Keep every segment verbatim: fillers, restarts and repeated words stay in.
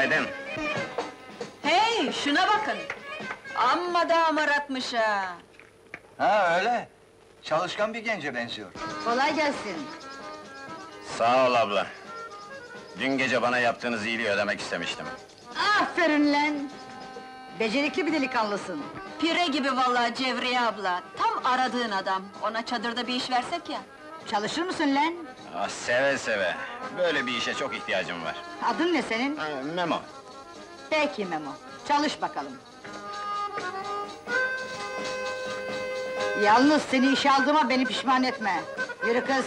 Günaydın. Hey, şuna bakın! Amma da amaratmış ha! Ha öyle. Çalışkan bir gence benziyor. Kolay gelsin. Sağ ol abla. Dün gece bana yaptığınız iyiliği ödemek istemiştim. Aferin lan! Becerikli bir delikanlısın. Pire gibi vallahi Cevriye abla, tam aradığın adam. Ona çadırda bir iş versek ya! Çalışır mısın lan? Ah, seve seve. Böyle bir işe çok ihtiyacım var. Adın ne senin? Ha, Memo. Peki Memo, çalış bakalım. Yalnız seni işe aldığıma beni pişman etme. Yürü kız!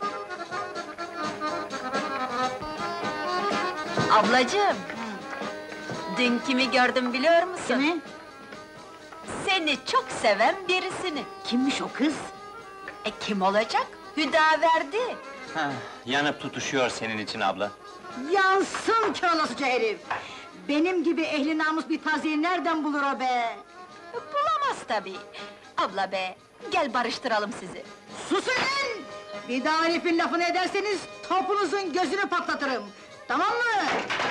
Ablacığım! Dün kimi gördüm biliyor musun? Kimi? Seni çok seven birisini. Kimmiş o kız? E kim olacak? Hüdaverdi! Yanıp tutuşuyor senin için abla. Yansın kör olasıca herif! Benim gibi ehli namus bir taziyi nereden bulur o be? Bulamaz tabii! Abla be, gel barıştıralım sizi! Susun lan! Bir daha herifin lafını ederseniz, topunuzun gözünü patlatırım! Tamam mı?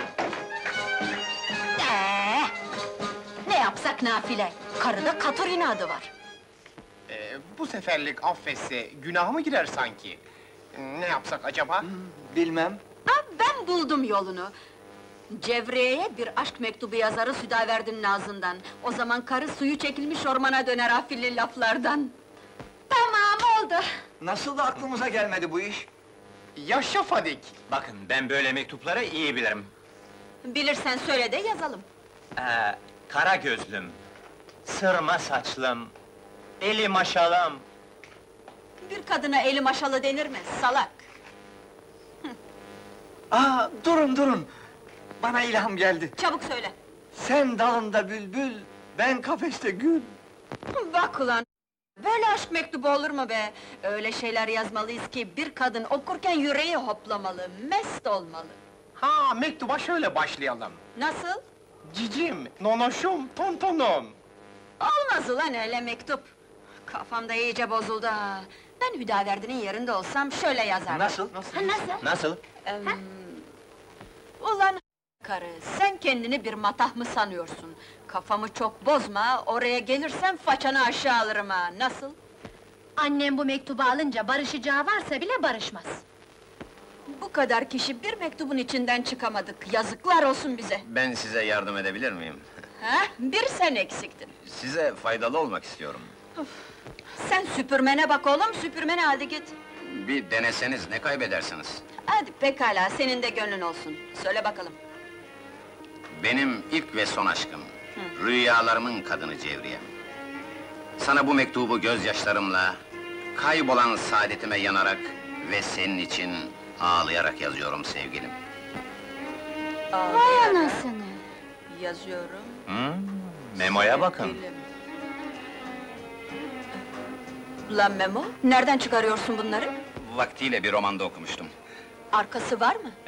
Ee, ne yapsak nafile? Karıda katır inadı var! Ee, bu seferlik affetse günah mı girer sanki? Ne yapsak acaba? Bilmem. Ha, ben buldum yolunu! Cevriye'ye bir aşk mektubu yazarı Südaverdi'nin ağzından. O zaman karı suyu çekilmiş ormana döner afilli laflardan. Tamam, oldu! Nasıl da aklımıza gelmedi bu iş? Yaşa Fadik! Bakın, ben böyle mektupları iyi bilirim. Bilirsen söyle de yazalım. Ee, kara gözlüm, sırma saçlım, eli maşalım. Bir kadına eli maşalı denir mi, salak? Aa, durun durun! Bana ilham geldi. Çabuk söyle! Sen dalında bülbül, ben kafeste gül. Bak ulan! Böyle aşk mektubu olur mu be? Öyle şeyler yazmalıyız ki, bir kadın okurken yüreği hoplamalı, mest olmalı. Ha, mektuba şöyle başlayalım. Nasıl? Cicim, nonoşum, tontonum. Olmaz ulan öyle mektup! Kafamda iyice bozuldu ha! Ben Hüdaverdi'nin yerinde olsam şöyle yazardım. Nasıl? Ha, nasıl? Nasıl? Em, ulan karı, sen kendini bir matah mı sanıyorsun? Kafamı çok bozma, oraya gelirsen façanı aşağı alırım ha, nasıl? Annem bu mektubu alınca barışacağı varsa bile barışmaz. Bu kadar kişi bir mektubun içinden çıkamadık, yazıklar olsun bize! Ben size yardım edebilir miyim? Ha? Bir sen eksiktin! Size faydalı olmak istiyorum. Sen süpürmene bak oğlum, süpürmene hadi git! Bir deneseniz ne kaybedersiniz? Hadi pekala, senin de gönlün olsun, söyle bakalım! Benim ilk ve son aşkım, rüyalarımın kadını Cevriye. Sana bu mektubu gözyaşlarımla, kaybolan saadetime yanarak ve senin için ağlayarak yazıyorum sevgilim. Vay anasını! Yazıyorum... Hmm, Memo'ya bakın. sevgilim. Lan Memo, nereden çıkarıyorsun bunları? Vaktiyle bir romanda okumuştum. Arkası var mı?